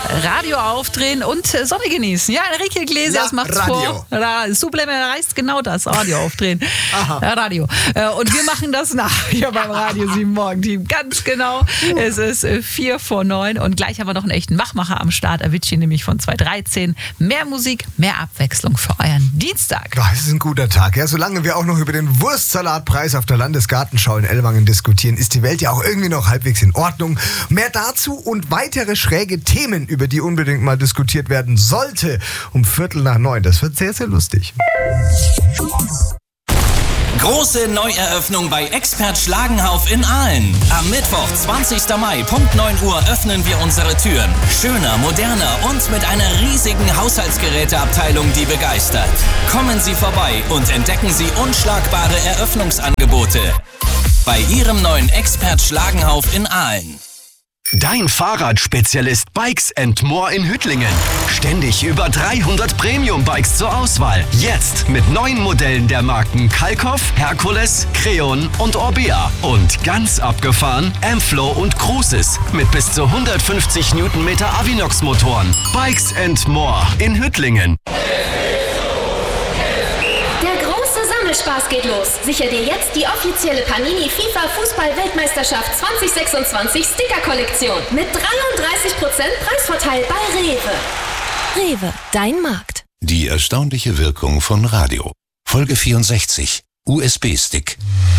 Radio aufdrehen und Sonne genießen. Ja, Enrique Iglesias macht's Radio. vor. Sublime heißt genau das, Radio aufdrehen. Aha. Radio. Und wir machen das nach hier beim Radio 7 Morgen-Team. Ganz genau. Es ist 8:45 und gleich haben wir noch einen echten Wachmacher am Start. Avicii nämlich von 2013. Mehr Musik, mehr Abwechslung für euren Dienstag. Ja, es ist ein guter Tag. Ja, solange wir auch noch über den Wurstsalatpreis auf der Landesgartenschau in Ellwangen diskutieren, ist die Welt ja auch irgendwie noch halbwegs in Ordnung. Mehr dazu und weitere schräge Themen, über die unbedingt mal diskutiert werden sollte, um 8:45. Das wird sehr, sehr lustig. Große Neueröffnung bei Expert Schlagenhauf in Aalen. Am Mittwoch, 20. Mai, Punkt 9 Uhr öffnen wir unsere Türen. Schöner, moderner und mit einer riesigen Haushaltsgeräteabteilung, die begeistert. Kommen Sie vorbei und entdecken Sie unschlagbare Eröffnungsangebote bei Ihrem neuen Expert Schlagenhauf in Aalen. Dein Fahrradspezialist Bikes & More in Hüttlingen. Ständig über 300 Premium-Bikes zur Auswahl. Jetzt mit neuen Modellen der Marken Kalkoff, Herkules, Creon und Orbea. Und ganz abgefahren Ampflow und Cruises mit bis zu 150 Newtonmeter Avinox-Motoren. Bikes & More in Hüttlingen. Spaß geht los. Sicher dir jetzt die offizielle Panini FIFA Fußball-Weltmeisterschaft 2026 Sticker-Kollektion mit 33% Preisvorteil bei Rewe. Rewe, dein Markt. Die erstaunliche Wirkung von Radio. Folge 64. USB-Stick.